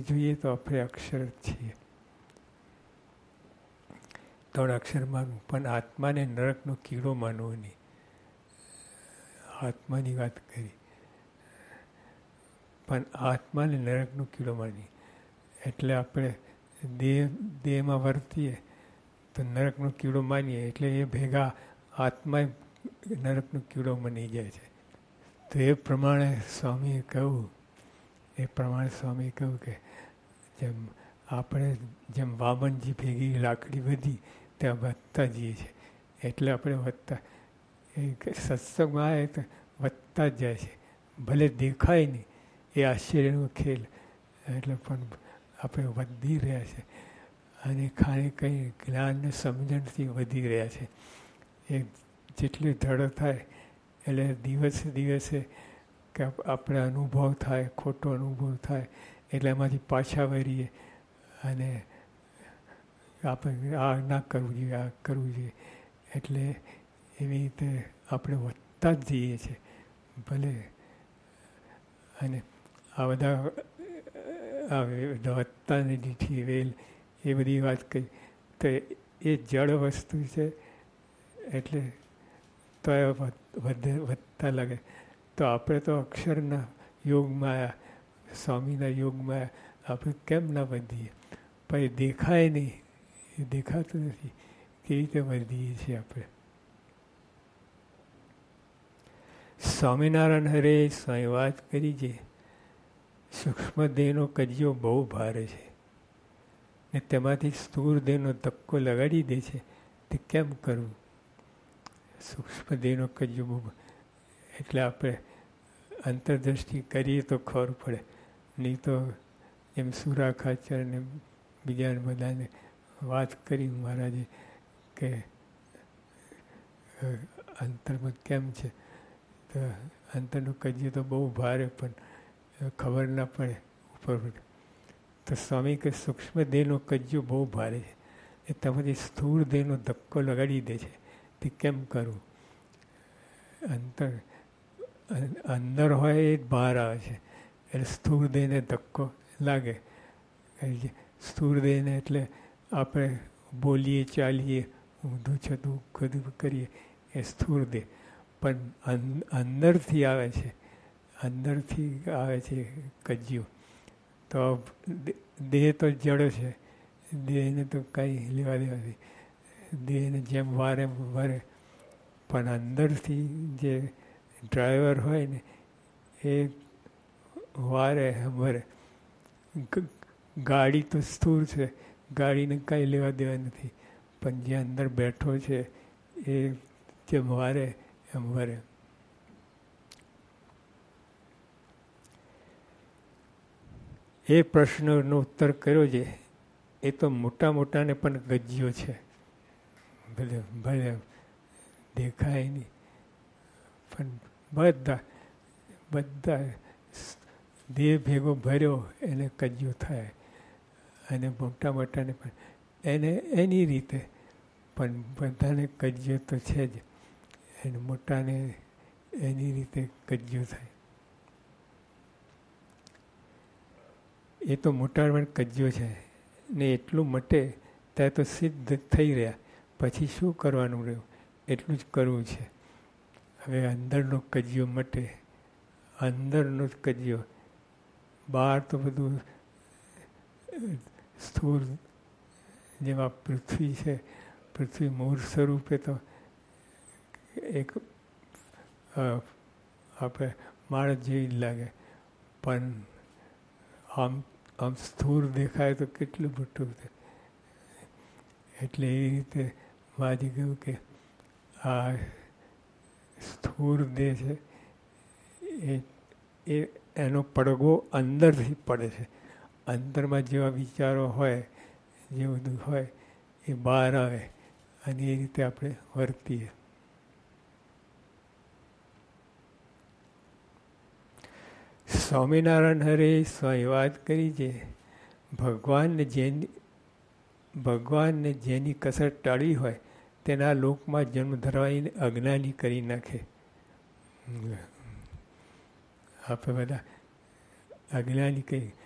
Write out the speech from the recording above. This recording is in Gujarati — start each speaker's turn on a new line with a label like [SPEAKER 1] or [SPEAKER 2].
[SPEAKER 1] જોઈએ તો આપણે અક્ષર જ છીએ. 3 અક્ષર માનવું, પણ આત્માને નરકનો કીડો માનવો નહીં. આત્માની વાત કરી, પણ આત્માને નરકનો કીડો માની. એટલે આપણે દેહમાં વર્તીએ તો નરકનો કીડો માનીએ, એટલે એ ભેગા આત્મા નરકનો કીડો બની જાય છે. તો એ પ્રમાણે સ્વામીએ કહ્યું કે જેમ આપણે જેમ વામનજી ભેગી લાકડી વધી ત્યાં વધતા જઈએ છીએ, એટલે આપણે વધતા સત્સંગમાં આવે તો વધતા જ જાય છે. ભલે દેખાય નહીં, એ આશ્ચર્યનો ખેલ, એટલે પણ આપણે વધી રહ્યા છે અને કંઈ જ્ઞાનને સમજણથી વધી રહ્યા છે. એ જેટલી દ્રઢ થાય એટલે દિવસે દિવસે કે આપણે અનુભવ થાય, ખોટો અનુભવ થાય એટલે એમાંથી પાછા વળીએ અને આપણે આ ના કરવું જોઈએ, આ કરવું જોઈએ. એટલે એવી રીતે આપણે વધતા જ જઈએ છીએ. ભલે અને આ બધા વધતાની દીઠી વેલ એ બધી વાત કહી તો એ જળ વસ્તુ છે, એટલે તો એ વધતા લાગે. તો આપણે તો અક્ષરના યોગમાં, સ્વામીના યોગમાં આપણે કેમ ના વધીએ? પણ એ દેખાય નહીં, એ દેખાતું નથી, કેવી રીતે વધીએ છીએ આપણે. સ્વામિનારાયણ હરે સ્વામી વાત કરી છે, સૂક્ષ્મ દેહનો કજિયો બહુ ભારે છે ને તેમાંથી સ્થૂળ દેહનો ધક્કો લગાડી દે છે. તે કેમ કરવું? સૂક્ષ્મ દેહનો કજિયો બહુ, એટલે આપણે અંતરદ્રષ્ટિ કરીએ તો ખબર પડે. નહીં તો એમ સુરા ખાચર ને બીજા બધાને વાત કરી મહારાજે કે અંતરમાં કેમ છે, તો અંતરનો કજિયો તો બહુ ભારે, પણ ખબર ના પડે ઉપર. તો સ્વામી કે સૂક્ષ્મ દેહનો કજિયો બહુ ભારે છે, એ તમારી સ્થૂળ દેહનો ધક્કો લગાડી દે છે. તે કેમ કરવું? અંદર હોય એ બહાર આવે છે, એટલે સ્થૂળ દેહને ધક્કો લાગે. સ્થૂળ દેહને એટલે આપણે બોલીએ, ચાલીએ, ઊંધું છતું બધું કરીએ, એ સ્થૂળ દેહ. પણ અંદરથી આવે છે, અંદરથી આવે છે કજિયો. તો દેહ તો જડ છે, દેહને તો કંઈ લેવા દેવા નથી. દેહને જેમ વારે વરે, પણ અંદરથી જે ડ્રાઈવર હોય ને એ વારે વરે. ગાડી તો સ્થૂળ છે, ગાડીને કાંઈ લેવા દેવા નથી, પણ જે અંદર બેઠો છે એ જેમ વારે એમ વરે. એ પ્રશ્નનો ઉત્તર કર્યો છે. એ તો મોટાને પણ ગજ્યો છે. ભલે દેખાય નહીં, પણ બધા દેહ ભેગો ભર્યો એને કજ્યો થાય. અને મોટાને પણ એને એની રીતે, પણ બધાને કજ્યો તો છે જ. એને મોટાને એની રીતે કજ્યો થાય. એ તો મોટા પણ કજ્યો છે ને એટલું મટે ત્યાં તો સિદ્ધ થઈ રહ્યા. પછી શું કરવાનું રહ્યું? એટલું જ કરવું છે. હવે અંદરનો કજિયો મટે, અંદરનો જ કજિયો. બહાર તો બધું સ્થૂળ જેમાં પૃથ્વી છે, પૃથ્વી મૂળ સ્વરૂપે તો એક આપણે માણસ જેવી જ લાગે, પણ આમ સ્થૂળ દેખાય તો કેટલું મોટું છે. એટલે એ રીતે વાજી કહ્યું કે આ સ્થૂળ દેહ છે એ એનો પડઘો અંદરથી પડે છે. અંદરમાં જેવા વિચારો હોય, જે બધું હોય એ બહાર આવે અને એ રીતે આપણે વર્તીએ. સ્વામિનારાયણ હરે સ્વામી વાત કરી છે, ભગવાનને જેની કસર ટાળી હોય તેના લોકમાં જન્મ ધરાવીને અજ્ઞાની કરી નાખે. આપણે બધા અજ્ઞાની કહી,